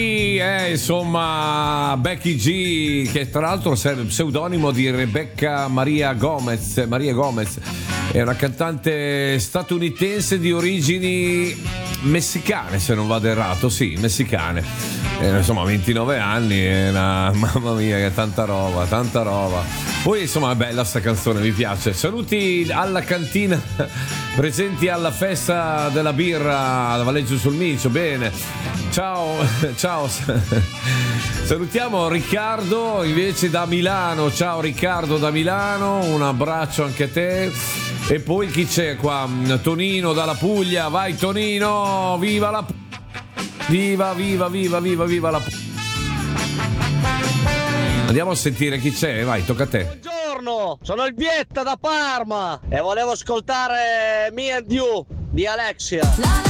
Insomma, Becky G, che tra l'altro è il pseudonimo di Rebecca Maria Gomez. Maria Gomez è una cantante statunitense di origini messicane, se non vado errato, sì, messicane. Insomma, 29 anni, mamma mia, che tanta roba, tanta roba. Poi insomma è bella sta canzone, mi piace. Saluti alla cantina presenti alla festa della birra da Valeggio sul Mincio. Bene, ciao. Salutiamo Riccardo invece da Milano. Ciao Riccardo da Milano, un abbraccio anche a te. E poi chi c'è qua? Tonino dalla Puglia. Vai Tonino, viva la Viva la Andiamo a sentire chi c'è, vai, tocca a te. Buongiorno, sono il Vietta da Parma e volevo ascoltare Me and You di Alexia.